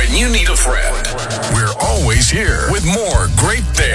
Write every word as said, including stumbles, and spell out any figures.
when you need a friend. We're always here with more great things.